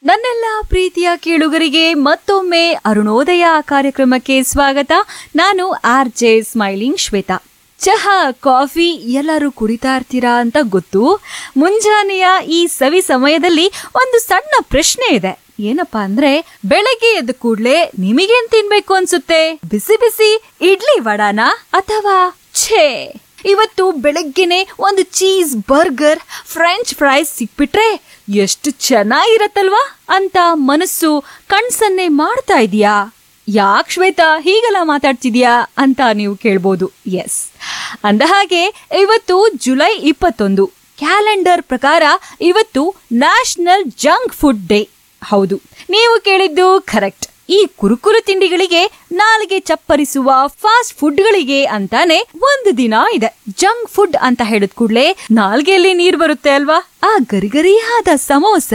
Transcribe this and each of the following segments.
ನನ್ನೆಲ್ಲ ಪ್ರೀತಿಯ ಕೇಳುಗರಿಗೆ ಮತ್ತೊಮ್ಮೆ ಅರುಣೋದಯ ಕಾರ್ಯಕ್ರಮಕ್ಕೆ ಸ್ವಾಗತ. ನಾನು RJ ಸ್ಮೈಲಿಂಗ್ ಶ್ವೇತಾ. ಚಹಾ ಕಾಫಿ ಎಲ್ಲರೂ ಕುಡಿತಾ ಇರ್ತೀರಾ ಅಂತ ಗೊತ್ತು. ಮುಂಜಾನೆಯ ಈ ಸವಿ ಸಮಯದಲ್ಲಿ ಒಂದು ಸಣ್ಣ ಪ್ರಶ್ನೆ ಇದೆ. ಏನಪ್ಪಾ ಅಂದ್ರೆ, ಬೆಳಗ್ಗೆ ಎದ್ದ ಕೂಡ್ಲೆ ನಿಮಗೇನ್ ತಿನ್ಬೇಕು ಅನ್ಸುತ್ತೆ? ಬಿಸಿ ಬಿಸಿ ಇಡ್ಲಿ ವಡಾನ ಅಥವಾ ಛೇ ಇವತ್ತು ಬೆಳಗ್ಗೆನೆ ಒಂದು ಚೀಸ್ ಬರ್ಗರ್ ಫ್ರೆಂಚ್ ಫ್ರೈಸ್ ಸಿಕ್ಬಿಟ್ರೆ ಎಷ್ಟು ಚೆನ್ನಾಗಿರತ್ತಲ್ವಾ ಅಂತ ಮನಸ್ಸು ಕಣ್ಸನ್ನೆ ಮಾಡ್ತಾ ಇದೀಯಾ? ಯಾಕ್ ಶ್ವೇತಾ ಹೀಗೆಲ್ಲ ಮಾತಾಡ್ತಿದ್ಯಾ ಅಂತ ನೀವು ಕೇಳ್ಬೋದು. ಎಸ್, ಅಂದ ಹಾಗೆ ಇವತ್ತು ಜುಲೈ 21. ಕ್ಯಾಲೆಂಡರ್ ಪ್ರಕಾರ ಇವತ್ತು ನ್ಯಾಷನಲ್ ಜಂಕ್ ಫುಡ್ ಡೇ. ಹೌದು, ನೀವು ಕೇಳಿದ್ದು ಕರೆಕ್ಟ್. ಈ ಕುರುಕುರು ತಿಂಡಿಗಳಿಗೆ, ನಾಲಿಗೆ ಚಪ್ಪರಿಸುವ ಫಾಸ್ಟ್ ಫುಡ್ಗಳಿಗೆ ಅಂತಾನೆ ಒಂದು ದಿನ ಇದೆ. ಜಂಕ್ ಫುಡ್ ಅಂತ ಹೇಳಿದ ಕೂಡ್ಲೆ ನಾಲ್ಗೆಯಲ್ಲಿ ನೀರ್ ಬರುತ್ತೆ ಅಲ್ವಾ? ಆ ಗರಿಗರಿಯಾದ ಸಮೋಸ,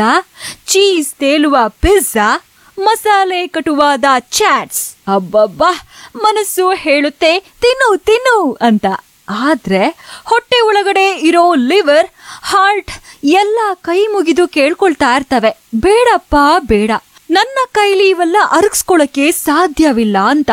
ಚೀಸ್ ತೇಲುವ ಪಿಜ್ಜಾ, ಮಸಾಲೆ ಕಟುವಾದ ಚಾಟ್ಸ್, ಅಬ್ಬಬ್ಬಾ ಮನಸ್ಸು ಹೇಳುತ್ತೆ ತಿನ್ನು ತಿನ್ನು ಅಂತ. ಆದ್ರೆ ಹೊಟ್ಟೆ ಒಳಗಡೆ ಇರೋ ಲಿವರ್, ಹಾರ್ಟ್ ಎಲ್ಲ ಕೈ ಮುಗಿದು ಕೇಳ್ಕೊಳ್ತಾ ಇರ್ತವೆ, ಬೇಡಪ್ಪ ಬೇಡ, ನನ್ನ ಕೈಲಿ ಇವೆಲ್ಲ ಅರಗಿಸ್ಕೊಳಕ್ಕೆ ಸಾಧ್ಯವಿಲ್ಲ ಅಂತ.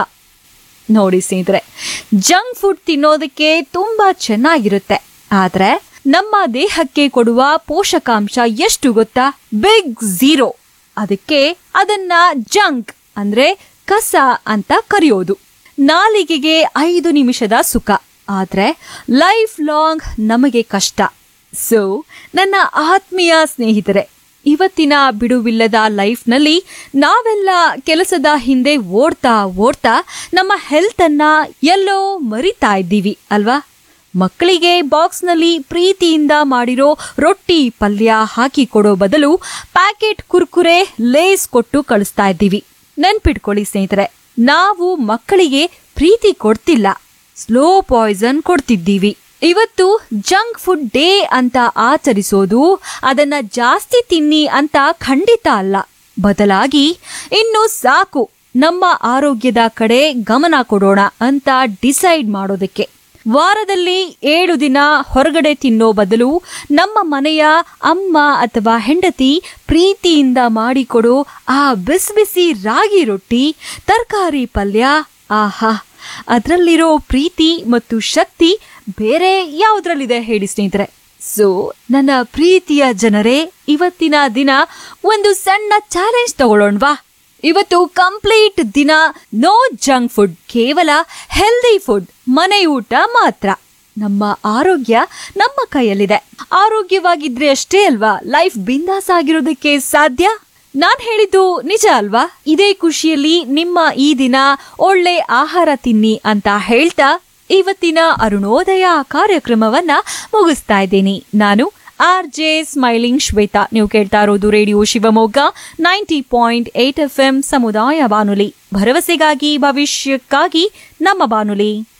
ನೋಡಿ ಸ್ನೇಹಿತರೆ, ಜಂಕ್ ಫುಡ್ ತಿನ್ನೋದಕ್ಕೆ ತುಂಬಾ ಚೆನ್ನಾಗಿರುತ್ತೆ, ಆದ್ರೆ ನಮ್ಮ ದೇಹಕ್ಕೆ ಕೊಡುವ ಪೋಷಕಾಂಶ ಎಷ್ಟು ಗೊತ್ತಾ? Big zero. ಅದಕ್ಕೆ ಅದನ್ನ ಜಂಕ್ ಅಂದ್ರೆ ಕಸ ಅಂತ ಕರೆಯೋದು. ನಾಲಿಗೆಗೆ 5 ನಿಮಿಷದ ಸುಖ, ಆದ್ರೆ ಲೈಫ್ ಲಾಂಗ್ ನಮಗೆ ಕಷ್ಟ. ಸೊ ನನ್ನ ಆತ್ಮೀಯ ಸ್ನೇಹಿತರೆ, ಇವತ್ತಿನ ಬಿಡುವಿಲ್ಲದ ಲೈಫ್ನಲ್ಲಿ ನಾವೆಲ್ಲ ಕೆಲಸದ ಹಿಂದೆ ಓಡ್ತಾ ನಮ್ಮ ಹೆಲ್ತ್ ಅನ್ನ ಎಲ್ಲೋ ಮರಿತಾ ಇದ್ದೀವಿ ಅಲ್ವಾ? ಮಕ್ಕಳಿಗೆ ಬಾಕ್ಸ್ನಲ್ಲಿ ಪ್ರೀತಿಯಿಂದ ಮಾಡಿರೋ ರೊಟ್ಟಿ ಪಲ್ಯ ಹಾಕಿ ಕೊಡೋ ಬದಲು ಪ್ಯಾಕೆಟ್ ಕುರ್ಕುರೆ, ಲೇಸ್ ಕೊಟ್ಟು ಕಳಿಸ್ತಾ ಇದ್ದೀವಿ. ನೆನ್ಪಿಟ್ಕೊಳ್ಳಿ ಸ್ನೇಹಿತರೆ, ನಾವು ಮಕ್ಕಳಿಗೆ ಪ್ರೀತಿ ಕೊಡ್ತಿಲ್ಲ, ಸ್ಲೋ ಪಾಯ್ಸನ್ ಕೊಡ್ತಿದ್ದೀವಿ. ಇವತ್ತು ಜಂಕ್ ಫುಡ್ ಡೇ ಅಂತ ಆಚರಿಸೋದು ಅದನ್ನ ಜಾಸ್ತಿ ತಿನ್ನಿ ಅಂತ ಖಂಡಿತ ಅಲ್ಲ, ಬದಲಾಗಿ ಇನ್ನು ಸಾಕು ನಮ್ಮ ಆರೋಗ್ಯದ ಕಡೆ ಗಮನ ಕೊಡೋಣ ಅಂತ ಡಿಸೈಡ್ ಮಾಡೋದಕ್ಕೆ. ವಾರದಲ್ಲಿ 7 ದಿನ ಹೊರಗಡೆ ತಿನ್ನೋ ಬದಲು ನಮ್ಮ ಮನೆಯ ಅಮ್ಮ ಅಥವಾ ಹೆಂಡತಿ ಪ್ರೀತಿಯಿಂದ ಮಾಡಿಕೊಡೋ ಆ ಬಿಸಿ ಬಿಸಿ ರಾಗಿ ರೊಟ್ಟಿ, ತರಕಾರಿ ಪಲ್ಯ, ಆಹಾ, ಅದರಲ್ಲಿರೋ ಪ್ರೀತಿ ಮತ್ತು ಶಕ್ತಿ ಬೇರೆ ಯಾವುದ್ರಲ್ಲಿದೆ ಹೇಳಿ ಸ್ನೇಹಿತರೆ? ಸೊ ನನ್ನ ಪ್ರೀತಿಯ ಜನರೇ, ಇವತ್ತಿನ ದಿನ ಒಂದು ಸಣ್ಣ ಚಾಲೆಂಜ್ ತಗೊಳ್ಳೋಣವಾ? ಇವತ್ತು ಕಂಪ್ಲೀಟ್ ದಿನ ನೋ ಜಂಕ್ ಫುಡ್, ಕೇವಲ ಹೆಲ್ದಿ ಫುಡ್, ಮನೆ ಊಟ ಮಾತ್ರ. ನಮ್ಮ ಆರೋಗ್ಯ ನಮ್ಮ ಕೈಯಲ್ಲಿದೆ. ಆರೋಗ್ಯವಾಗಿದ್ರೆ ಅಷ್ಟೇ ಅಲ್ವಾ ಲೈಫ್ ಬಿಂದಾಸ್ ಆಗಿರೋದಕ್ಕೆ ಸಾಧ್ಯ. ನಾನ್ ಹೇಳಿದ್ದು ನಿಜ ಅಲ್ವಾ? ಇದೇ ಖುಷಿಯಲ್ಲಿ ನಿಮ್ಮ ಈ ದಿನ ಒಳ್ಳೆ ಆಹಾರ ತಿನ್ನಿ ಅಂತ ಹೇಳ್ತಾ ಇವತ್ತಿನ ಅರುಣೋದಯ ಕಾರ್ಯಕ್ರಮವನ್ನ ಮುಗಿಸ್ತಾ ಇದ್ದೀನಿ. ನಾನು RJ ಸ್ಮೈಲಿಂಗ್ ಶ್ವೇತಾ. ನೀವು ಕೇಳ್ತಾ ಇರೋದು ರೇಡಿಯೋ ಶಿವಮೊಗ್ಗ 90.8 FM ಸಮುದಾಯ ಬಾನುಲಿ, ಭರವಸೆಗಾಗಿ ಭವಿಷ್ಯಕ್ಕಾಗಿ ನಮ್ಮ ಬಾನುಲಿ.